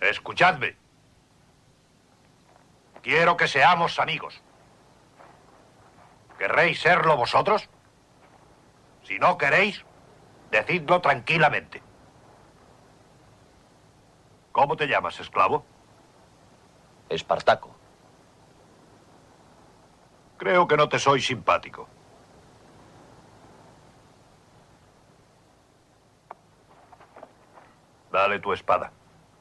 Escuchadme. Quiero que seamos amigos. ¿Querréis serlo vosotros? Si no queréis, decidlo tranquilamente. ¿Cómo te llamas, esclavo? Espartaco. Creo que no te soy simpático. Dale tu espada.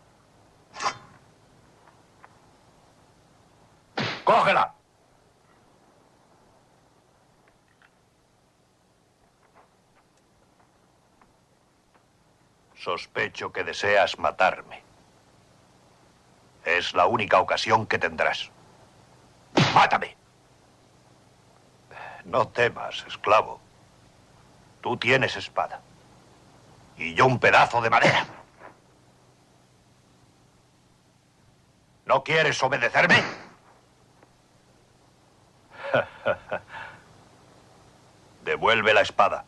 ¡Cógela! Sospecho que deseas matarme. Es la única ocasión que tendrás. ¡Mátame! No temas, esclavo. Tú tienes espada. Y yo un pedazo de madera. ¿No quieres obedecerme? Devuelve la espada.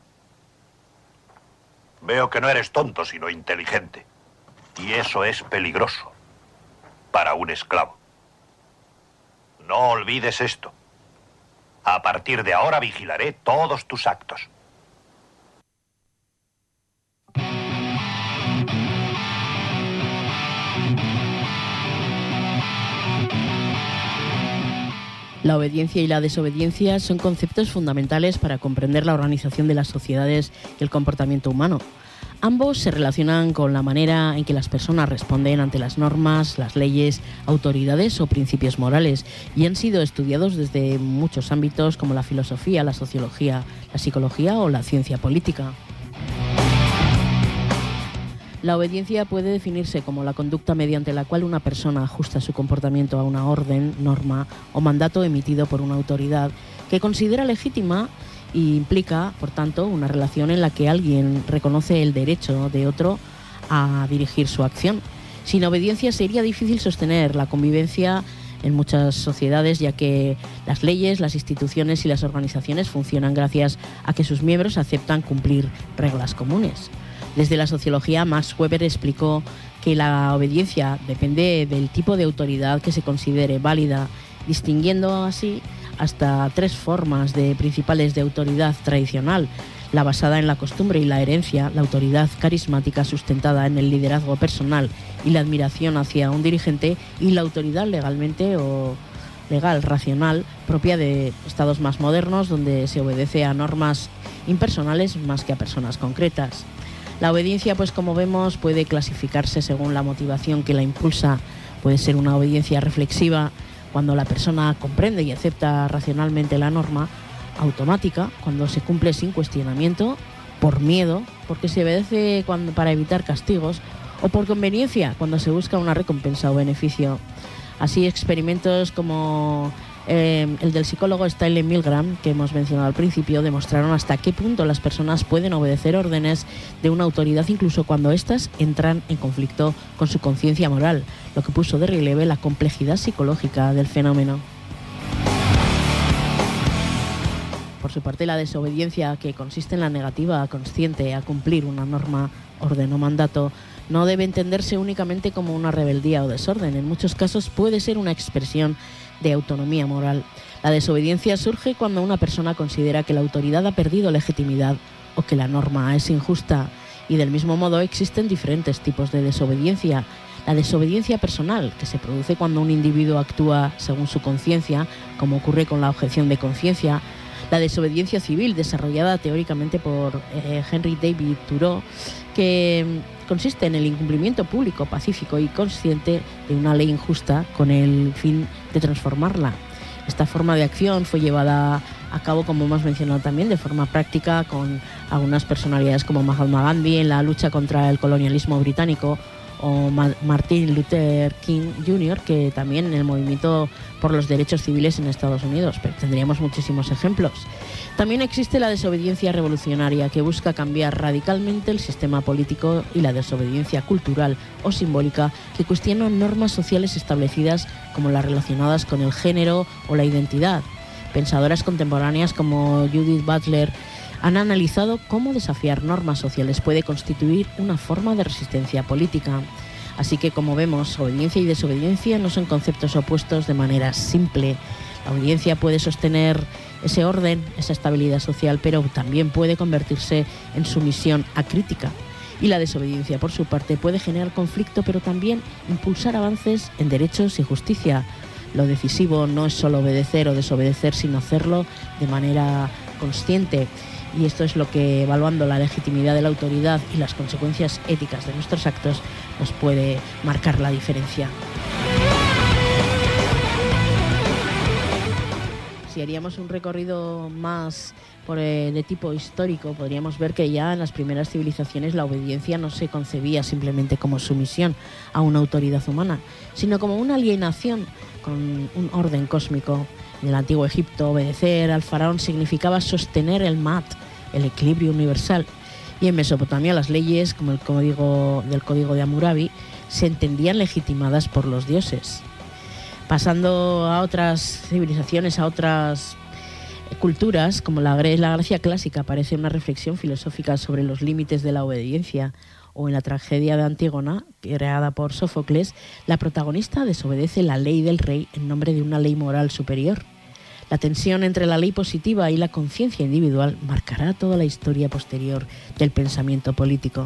Veo que no eres tonto, sino inteligente. Y eso es peligroso para un esclavo. No olvides esto. A partir de ahora vigilaré todos tus actos. La obediencia y la desobediencia son conceptos fundamentales para comprender la organización de las sociedades y el comportamiento humano. Ambos se relacionan con la manera en que las personas responden ante las normas, las leyes, autoridades o principios morales y han sido estudiados desde muchos ámbitos como la filosofía, la sociología, la psicología o la ciencia política. La obediencia puede definirse como la conducta mediante la cual una persona ajusta su comportamiento a una orden, norma o mandato emitido por una autoridad que considera legítima e implica, por tanto, una relación en la que alguien reconoce el derecho de otro a dirigir su acción. Sin obediencia sería difícil sostener la convivencia en muchas sociedades, ya que las leyes, las instituciones y las organizaciones funcionan gracias a que sus miembros aceptan cumplir reglas comunes. Desde la sociología, Max Weber explicó que la obediencia depende del tipo de autoridad que se considere válida, distinguiendo así hasta 3 formas principales de autoridad tradicional: la basada en la costumbre y la herencia, la autoridad carismática sustentada en el liderazgo personal y la admiración hacia un dirigente, y la autoridad legal racional propia de estados más modernos, donde se obedece a normas impersonales más que a personas concretas. La obediencia, pues como vemos, puede clasificarse según la motivación que la impulsa. Puede ser una obediencia reflexiva, cuando la persona comprende y acepta racionalmente la norma; automática, cuando se cumple sin cuestionamiento; por miedo, porque se obedece para evitar castigos; o por conveniencia, cuando se busca una recompensa o beneficio. Así, experimentos como el del psicólogo Stanley Milgram, que hemos mencionado al principio, demostraron hasta qué punto las personas pueden obedecer órdenes de una autoridad incluso cuando éstas entran en conflicto con su conciencia moral, lo que puso de relieve la complejidad psicológica del fenómeno. Por su parte, la desobediencia, que consiste en la negativa consciente a cumplir una norma, orden o mandato, no debe entenderse únicamente como una rebeldía o desorden. En muchos casos puede ser una expresión de autonomía moral. La desobediencia surge cuando una persona considera que la autoridad ha perdido legitimidad o que la norma es injusta. Y del mismo modo existen diferentes tipos de desobediencia. La desobediencia personal, que se produce cuando un individuo actúa según su conciencia, como ocurre con la objeción de conciencia. La desobediencia civil, desarrollada teóricamente por Henry David Thoreau, que consiste en el incumplimiento público, pacífico y consciente de una ley injusta con el fin de transformarla. Esta forma de acción fue llevada a cabo, como hemos mencionado también, de forma práctica con algunas personalidades como Mahatma Gandhi en la lucha contra el colonialismo británico, o Martin Luther King Jr., que también en el movimiento por los derechos civiles en Estados Unidos, pero tendríamos muchísimos ejemplos. También existe la desobediencia revolucionaria, que busca cambiar radicalmente el sistema político, y la desobediencia cultural o simbólica, que cuestiona normas sociales establecidas como las relacionadas con el género o la identidad. Pensadoras contemporáneas como Judith Butler han analizado cómo desafiar normas sociales puede constituir una forma de resistencia política. Así que, como vemos, obediencia y desobediencia no son conceptos opuestos de manera simple. La obediencia puede sostener ese orden, esa estabilidad social, pero también puede convertirse en sumisión acrítica. Y la desobediencia, por su parte, puede generar conflicto, pero también impulsar avances en derechos y justicia. Lo decisivo no es solo obedecer o desobedecer, sino hacerlo de manera consciente. Y esto es lo que, evaluando la legitimidad de la autoridad y las consecuencias éticas de nuestros actos, nos puede marcar la diferencia. Si haríamos un recorrido más de tipo histórico, podríamos ver que ya en las primeras civilizaciones la obediencia no se concebía simplemente como sumisión a una autoridad humana, sino como una alienación con un orden cósmico. En el antiguo Egipto, obedecer al faraón significaba sostener el mat, el equilibrio universal. Y en Mesopotamia las leyes, como el código de Hammurabi, se entendían legitimadas por los dioses. Pasando a otras civilizaciones, a otras culturas, como la Grecia clásica, aparece una reflexión filosófica sobre los límites de la obediencia, o en la tragedia de Antígona, creada por Sófocles, la protagonista desobedece la ley del rey en nombre de una ley moral superior. La tensión entre la ley positiva y la conciencia individual marcará toda la historia posterior del pensamiento político.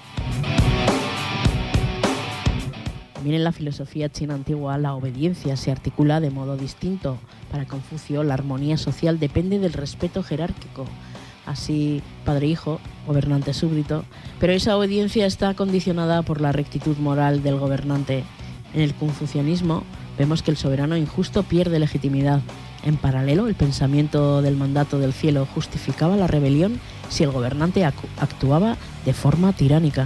También en la filosofía china antigua, la obediencia se articula de modo distinto. Para Confucio, la armonía social depende del respeto jerárquico. Así, padre-hijo, gobernante-súbdito, pero esa obediencia está condicionada por la rectitud moral del gobernante. En el confucianismo vemos que el soberano injusto pierde legitimidad. En paralelo, el pensamiento del mandato del cielo justificaba la rebelión si el gobernante actuaba de forma tiránica.